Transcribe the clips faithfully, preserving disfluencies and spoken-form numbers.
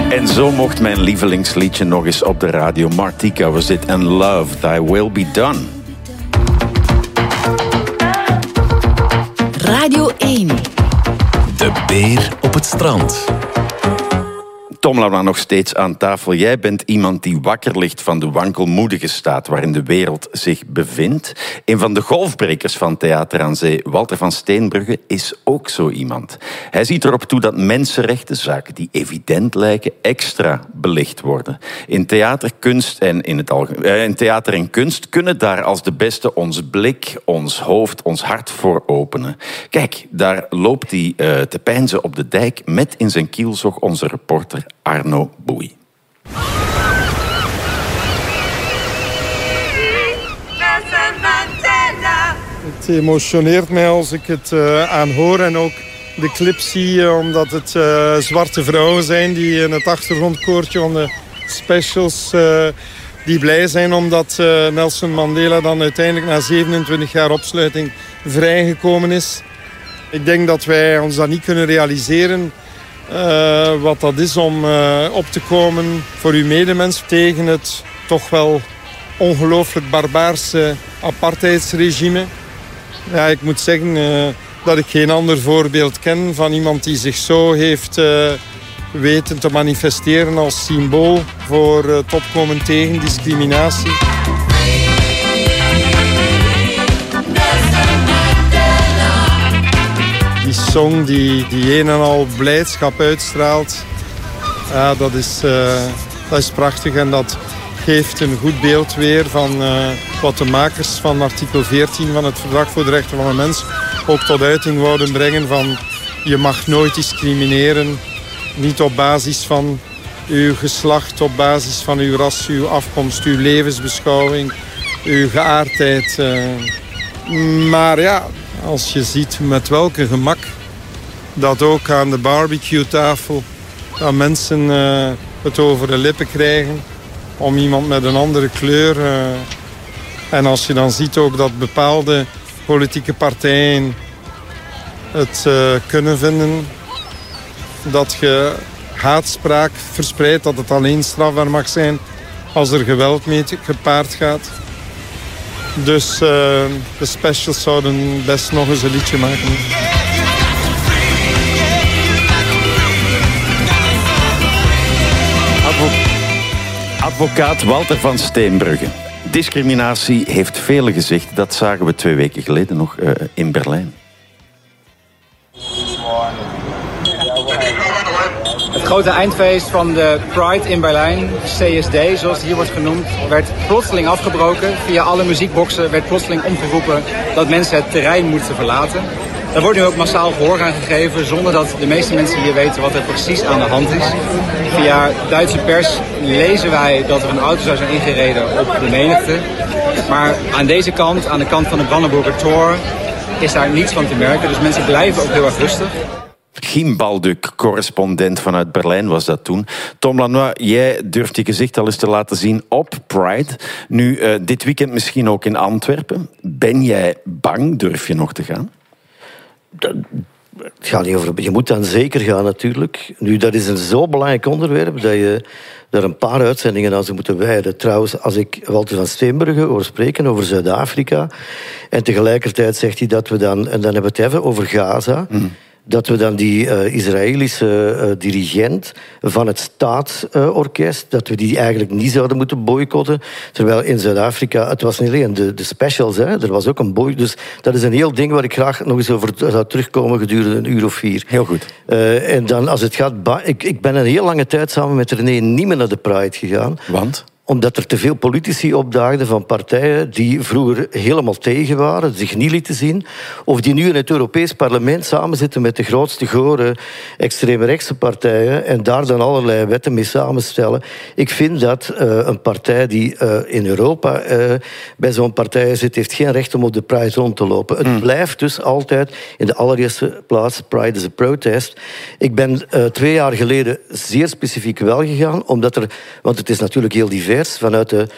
En zo mocht mijn lievelingsliedje nog eens op de radio. Martika was dit en Love, Thy Will Be Done. Radio één. De beer op het strand. Tom Lanois nog steeds aan tafel. Jij bent iemand die wakker ligt van de wankelmoedige staat waarin de wereld zich bevindt. Een van de golfbrekers van Theater aan Zee, Walter van Steenbrugge, is ook zo iemand. Hij ziet erop toe dat mensenrechten, zaken die evident lijken, extra belicht worden. In theater, kunst en in het algemeen, eh, in theater en kunst kunnen daar als de beste ons blik, ons hoofd, ons hart voor openen. Kijk, daar loopt hij uh, te peinzen op de dijk met in zijn kielzog onze reporter Arno Boei. Het emotioneert mij als ik het uh, aanhoor en ook de clip zie, uh, omdat het uh, zwarte vrouwen zijn die in het achtergrondkoortje van de specials uh, die blij zijn omdat uh, Nelson Mandela dan uiteindelijk na zevenentwintig jaar opsluiting vrijgekomen is. Ik denk dat wij ons dat niet kunnen realiseren. Uh, wat dat is om uh, op te komen voor uw medemens tegen het toch wel ongelooflijk barbaarse apartheidsregime. Ja, ik moet zeggen uh, dat ik geen ander voorbeeld ken van iemand die zich zo heeft uh, weten te manifesteren als symbool voor uh, het opkomen tegen discriminatie. Die song die, die een en al blijdschap uitstraalt, ja, dat, is, uh, dat is prachtig. En dat geeft een goed beeld weer van uh, wat de makers van artikel veertien van het Verdrag voor de Rechten van de Mens ook tot uiting wouden brengen van je mag nooit discrimineren, niet op basis van uw geslacht, op basis van uw ras, uw afkomst, uw levensbeschouwing, uw geaardheid. Uh, maar ja, als je ziet met welke gemak dat ook aan de barbecue-tafel dat mensen uh, het over de lippen krijgen om iemand met een andere kleur. Uh, en als je dan ziet ook dat bepaalde politieke partijen het uh, kunnen vinden dat je haatspraak verspreidt, dat het alleen strafbaar mag zijn als er geweld mee gepaard gaat. Dus uh, de specials zouden best nog eens een liedje maken. Advocaat Walter van Steenbrugge. Discriminatie heeft vele gezichten. Dat zagen we twee weken geleden nog uh, in Berlijn. Het grote eindfeest van de Pride in Berlijn, C S D zoals het hier wordt genoemd, werd plotseling afgebroken. Via alle muziekboxen werd plotseling omgeroepen dat mensen het terrein moeten verlaten. Daar wordt nu ook massaal gehoor aan gegeven zonder dat de meeste mensen hier weten wat er precies aan de hand is. Via Duitse pers lezen wij dat er een auto zou zijn ingereden op de menigte. Maar aan deze kant, aan de kant van de Brandenburger Tor, is daar niets van te merken. Dus mensen blijven ook heel erg rustig. Giem Balduk, correspondent vanuit Berlijn was dat toen. Tom Lanois, jij durft je gezicht al eens te laten zien op Pride. Nu, uh, dit weekend misschien ook in Antwerpen. Ben jij bang? Durf je nog te gaan? Dat, het gaat niet over, je moet dan zeker gaan natuurlijk. Nu, dat is een zo belangrijk onderwerp dat je daar een paar uitzendingen aan zou moeten wijden. Trouwens, als ik Walter van Steenbrugge hoor spreken over Zuid-Afrika en tegelijkertijd zegt hij dat we dan, en dan hebben we het even over Gaza, mm. dat we dan die uh, Israëlische uh, dirigent van het staatsorkest, uh, dat we die eigenlijk niet zouden moeten boycotten. Terwijl in Zuid-Afrika, het was niet alleen de, de specials, hè, er was ook een boy. Dus dat is een heel ding waar ik graag nog eens over zou terugkomen gedurende een uur of vier. Heel goed. Uh, en dan als het gaat... Ba- ik, ik ben een heel lange tijd samen met René niet meer naar de Pride gegaan. Want? Omdat er te veel politici opdaagden van partijen die vroeger helemaal tegen waren, zich niet lieten zien, of die nu in het Europees Parlement samenzitten met de grootste gore extreemrechtse partijen en daar dan allerlei wetten mee samenstellen. Ik vind dat uh, een partij die uh, in Europa uh, bij zo'n partij zit, heeft geen recht om op de Pride rond te lopen. Het mm. blijft dus altijd in de allereerste plaats Pride is a protest. Ik ben uh, twee jaar geleden zeer specifiek wel gegaan, omdat er, want het is natuurlijk heel divers, vanuit de,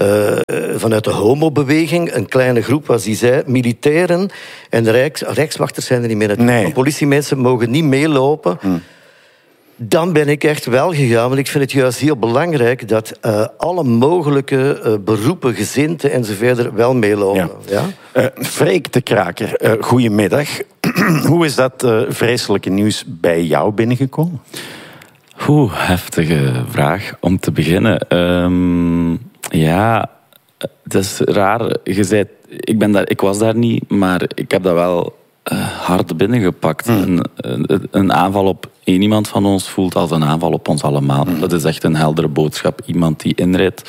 uh, vanuit de homobeweging. Een kleine groep was die zei, militairen en rijks, rijkswachters zijn er niet meer naartoe. Nee. Politiemensen mogen niet meelopen. Hmm. Dan ben ik echt wel gegaan, want ik vind het juist heel belangrijk dat uh, alle mogelijke uh, beroepen, gezinten enzovoort wel meelopen. Ja. Ja? Uh, Freek de Kraker, uh, goedemiddag. Hoe is dat uh, vreselijke nieuws bij jou binnengekomen? Oeh, heftige vraag. Om te beginnen. Um, ja, het is raar. Je zei, ik, ben daar, ik was daar niet, maar ik heb dat wel uh, hard binnengepakt. Mm. Een, een, een aanval op één iemand van ons voelt als een aanval op ons allemaal. Mm. Dat is echt een heldere boodschap. Iemand die inrijdt.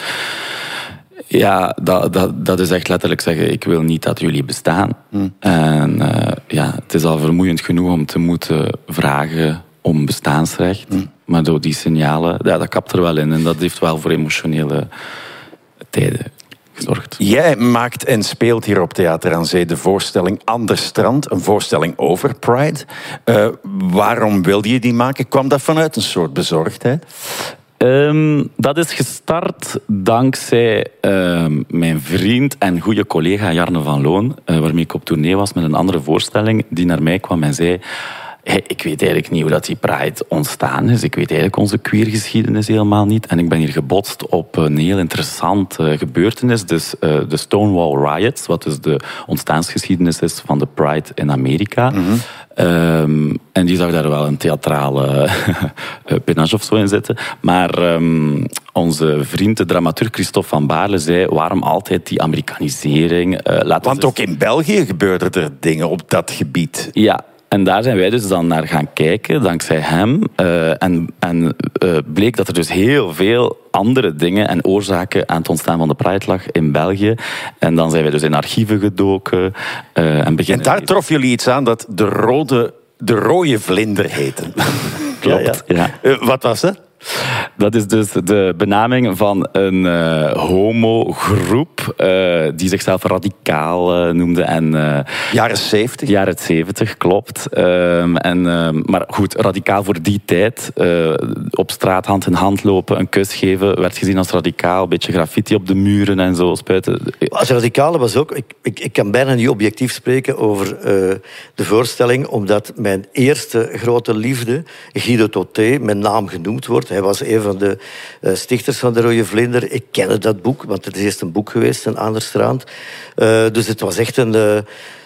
Ja, dat, dat, dat is echt letterlijk zeggen, ik wil niet dat jullie bestaan. Mm. En uh, ja, het is al vermoeiend genoeg om te moeten vragen om bestaansrecht. Mm. Maar door die signalen, ja, dat kapt er wel in. En dat heeft wel voor emotionele tijden gezorgd. Jij maakt en speelt hier op Theater aan Zee de voorstelling Ander Strand. Een voorstelling over Pride. Uh, waarom wilde je die maken? Kwam dat vanuit een soort bezorgdheid? Um, dat is gestart dankzij uh, mijn vriend en goede collega Jarne van Loon, uh, waarmee ik op tournee was met een andere voorstelling, die naar mij kwam en zei: hey, ik weet eigenlijk niet hoe dat die Pride ontstaan is. Ik weet eigenlijk onze queergeschiedenis helemaal niet. En ik ben hier gebotst op een heel interessante gebeurtenis. Dus uh, de Stonewall Riots, wat dus de ontstaansgeschiedenis is van de Pride in Amerika. Mm-hmm. Um, en die zag daar wel een theatrale pinage of zo in zitten. Maar um, onze vriend, de dramaturg Christophe van Baarle, zei: waarom altijd die Amerikanisering? Uh, Want ook in België gebeurden er dingen op dat gebied. Ja. En daar zijn wij dus dan naar gaan kijken, dankzij hem. Uh, en en uh, bleek dat er dus heel veel andere dingen en oorzaken aan het ontstaan van de Pride lag in België. En dan zijn wij dus in archieven gedoken. Uh, en, en daar trof jullie iets aan dat de rode, de rode vlinder heette. Klopt, ja. ja. ja. Uh, wat was dat? Dat is dus de benaming van een uh, homo-groep uh, die zichzelf radicaal uh, noemde. En, uh, jaren zeventig? Jaren zeventig, klopt. Um, en, um, maar goed, radicaal voor die tijd. Uh, op straat hand in hand lopen, een kus geven, werd gezien als radicaal. Een beetje graffiti op de muren en zo spuiten. Als radicale was ook... Ik, ik, ik kan bijna niet objectief spreken over uh, de voorstelling, omdat mijn eerste grote liefde, Guido Toté, mijn naam genoemd wordt. Hij was een van de uh, stichters van de Rode Vlinder. Ik kende dat boek, want het is eerst een boek geweest, een Ander Strand. Uh, dus het was echt een, uh,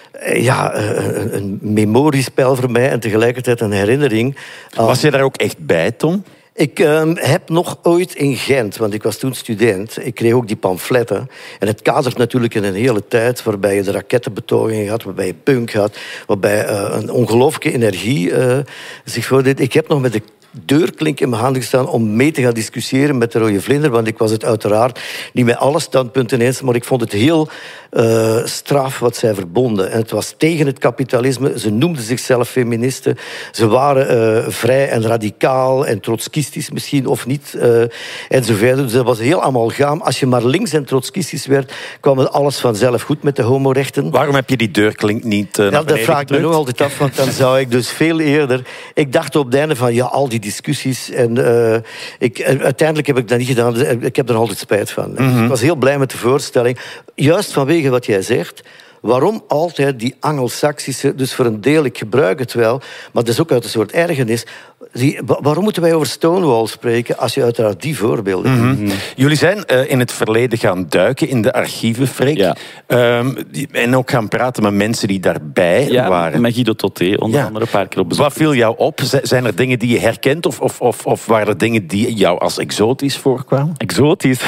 ja, een, een memoriespel voor mij en tegelijkertijd een herinnering. Aan... Was je daar ook echt bij, Tom? Ik uh, heb nog ooit in Gent, want ik was toen student, ik kreeg ook die pamfletten. En het kadert natuurlijk in een hele tijd waarbij je de rakettenbetogingen had, waarbij je punk had, waarbij uh, een ongelooflijke energie uh, zich voordeed. Ik heb nog met de deurklink in mijn handen gestaan om mee te gaan discussiëren met de Rode Vlinder, want ik was het uiteraard niet met alle standpunten eens, maar ik vond het heel uh, straf wat zij verbonden. En het was tegen het kapitalisme. Ze noemden zichzelf feministen. Ze waren uh, vrij en radicaal en trotskistisch misschien, of niet, uh, enzovoort. Dus dat was heel amalgaam. Als je maar links en trotskistisch werd, kwam het alles vanzelf goed met de homorechten. Waarom heb je die deurklink niet uh, ja, dat vraag ik me nog altijd af, want dan zou ik dus veel eerder... Ik dacht op het einde van, ja, al die discussies. En uh, ik, uiteindelijk heb ik dat niet gedaan. Ik heb er altijd spijt van. Mm-hmm. Ik was heel blij met de voorstelling. Juist vanwege wat jij zegt. Waarom altijd die Angelsaksische... Dus voor een deel, ik gebruik het wel, maar dat is ook uit een soort ergernis. Die, waarom moeten wij over Stonewall spreken als je uiteraard die voorbeelden mm-hmm. mm-hmm. Jullie zijn uh, in het verleden gaan duiken in de archieven, Freek. Ja. Um, en ook gaan praten met mensen die daarbij ja, waren. Met Guido Toté, onder ja. andere een paar keer op bezoek. Wat viel jou op? Zijn er dingen die je herkent? Of, of, of, of waren er dingen die jou als exotisch voorkwamen? Exotisch?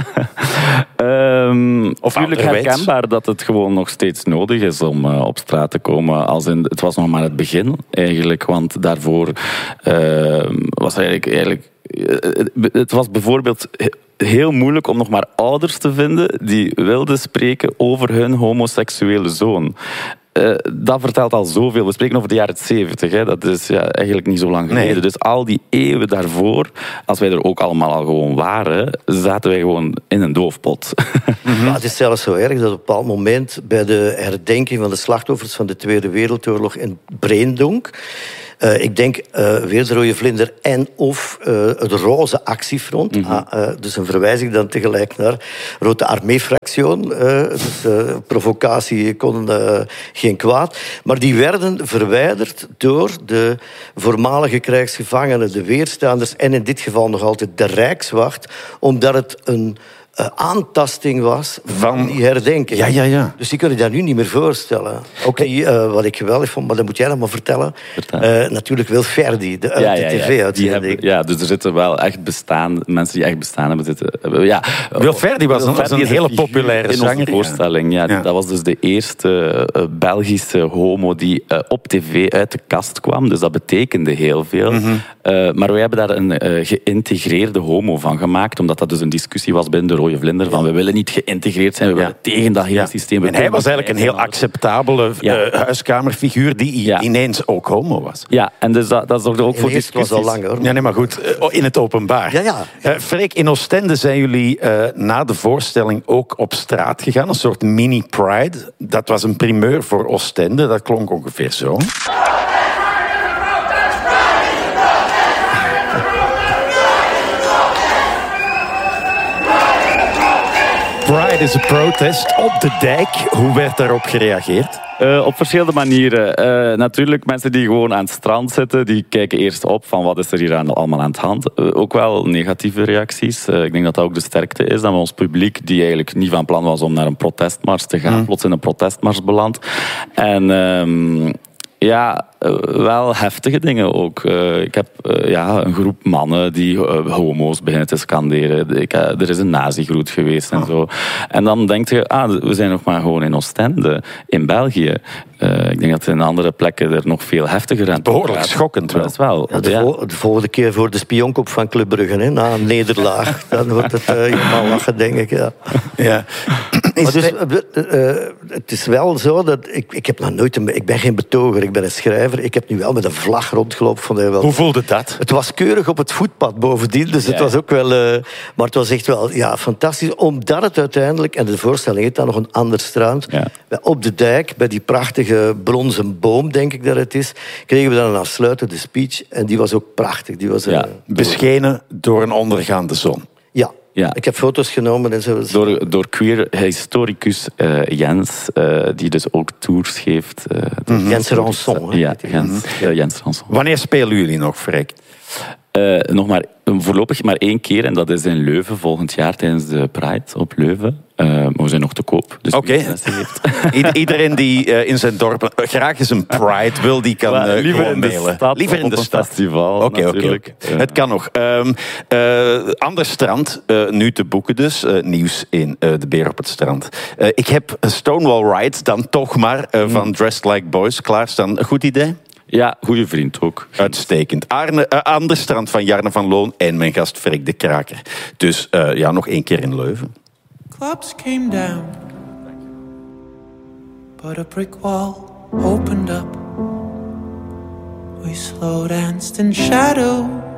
um, of natuurlijk herkenbaar dat het gewoon nog steeds nodig is om uh, op straat te komen. Als in, het was nog maar het begin, eigenlijk. Want daarvoor... Uh, was eigenlijk, eigenlijk uh, het was bijvoorbeeld heel moeilijk om nog maar ouders te vinden die wilden spreken over hun homoseksuele zoon. Uh, dat vertelt al zoveel. We spreken over de jaren zeventig. Hè. Dat is ja, eigenlijk niet zo lang geleden. Nee. Dus al die eeuwen daarvoor, als wij er ook allemaal al gewoon waren, zaten wij gewoon in een doofpot. Mm-hmm. Maar het is zelfs zo erg dat op een bepaald moment bij de herdenking van de slachtoffers van de Tweede Wereldoorlog in Breendonk, Uh, ik denk uh, weer de Rode Vlinder en of uh, het Roze Actiefront. Mm-hmm. Ah, uh, dus een verwijzing dan tegelijk naar Rode Armee-fractie. Uh, dus uh, provocatie kon uh, geen kwaad. Maar die werden verwijderd door de voormalige krijgsgevangenen, de weerstanders en in dit geval nog altijd de Rijkswacht, omdat het een Uh, aantasting was van, van die herdenking. Ja, ja, ja. Dus die kun je dat nu niet meer voorstellen. Ook die, uh, wat ik geweldig vond, maar dat moet jij dan maar vertellen. Uh, natuurlijk Wil Ferdi, de, ja, de ja, ja. tv-uitzending. Ja, dus er zitten wel echt bestaan, mensen die echt bestaan hebben zitten. Ja, Wil Ferdi was, Wil was een hele populaire in onze voorstelling. Ja. Ja, dat was dus de eerste uh, Belgische homo die uh, op tv uit de kast kwam. Dus dat betekende heel veel. Mm-hmm. Uh, maar wij hebben daar een uh, geïntegreerde homo van gemaakt, omdat dat dus een discussie was binnen de Rode Vlinder, van we willen niet geïntegreerd zijn, we willen ja. tegen dat hele ja. systeem. En hij was eigenlijk een heel acceptabele ja. uh, huiskamerfiguur die ja. ineens ook homo was. Ja, en dus dat, dat zorgde ook voor discussies. was al lang, hoor. Ja, nee, maar goed, uh, in het openbaar. Ja, ja. Uh, Freek, in Oostende zijn jullie uh, na de voorstelling ook op straat gegaan, een soort mini-pride. Dat was een primeur voor Oostende, dat klonk ongeveer zo. Pride is a protest op de dijk. Hoe werd daarop gereageerd? Uh, op verschillende manieren. Uh, natuurlijk, mensen die gewoon aan het strand zitten, die kijken eerst op van wat is er hier aan, allemaal aan de hand. Uh, ook wel negatieve reacties. Uh, ik denk dat dat ook de sterkte is, dat ons publiek, die eigenlijk niet van plan was om naar een protestmars te gaan, mm. plots in een protestmars belandt. En um, ja, uh, wel heftige dingen ook. Uh, ik heb uh, ja, een groep mannen die uh, homo's beginnen te scanderen. Ik, uh, er is een nazi-groet geweest en oh. zo. En dan denk je, ah, we zijn nog maar gewoon in Oostende, in België. Uh, ik denk dat in andere plekken er nog veel heftiger aan. Behoorlijk schokkend wel. Dat is wel. Ja, de, ja. vo- de volgende keer voor de spionkop van Club Brugge, hè, na een nederlaag. Dan wordt het uh, helemaal lachen, denk ik. Ja. Ja. Maar dus, uh, het is wel zo dat ik, ik heb nog nooit een, ik ben geen betoger, ik ben een schrijver. Ik heb nu wel met een vlag rondgelopen. Vond wel. Hoe voelde dat? Het was keurig op het voetpad bovendien, dus het ja. was ook wel. Uh, maar het was echt wel ja, fantastisch, omdat het uiteindelijk, en de voorstelling heet dan nog een ander strand, ja. op de dijk, bij die prachtige bronzen boom, denk ik dat het is, kregen we dan een afsluitende speech en die was ook prachtig. Die was, ja. uh, beschenen door een ondergaande zon. Ja. Ja. Ik heb foto's genomen en zo. Door, door queer historicus uh, Jens, uh, die dus ook tours geeft. Uh, mm-hmm. Jens Ranson. Ja, Jens, mm-hmm. uh, Jens Ranson. Wanneer spelen jullie nog, Freek? Uh, nog maar voorlopig maar één keer en dat is in Leuven volgend jaar tijdens de Pride op Leuven. Uh, maar we zijn nog te koop. Dus Oké. Okay. Iedereen die uh, in zijn dorp uh, graag eens een Pride wil, die kan uh, liever gewoon in de mailen. Stad, liever in de stad. Festival. Oké, okay, oké. Okay, okay. uh. Het kan nog. Um, uh, ander strand, uh, nu te boeken dus. Uh, nieuws in uh, De Beer op het Strand. Uh, ik heb Stonewall Ride dan toch maar uh, mm. van Dressed Like Boys klaarstaan. Een goed idee? Ja, goede vriend ook. Uitstekend. Arne, uh, aan de strand van Jarne van Loon en mijn gast Freek de Kraker. Dus uh, ja, nog één keer in Leuven. Clubs came down, but a brick wall opened up. We slow danced in shadow